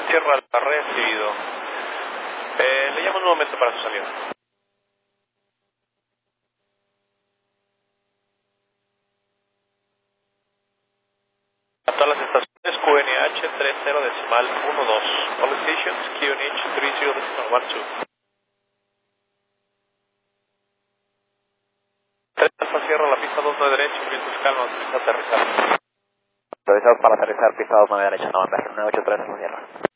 Sierra Alfa, recibido. Le llamo en un momento para su salida. A todas las estaciones QNH 30.12. All stations QNH 30.12. 3 Alfa Sierra, la pista 2 de derecha, vientos calma, autoriza aterrizar. Autorizados para aterrizar, pista 2 de derecha, no, 983 Alfa Sierra.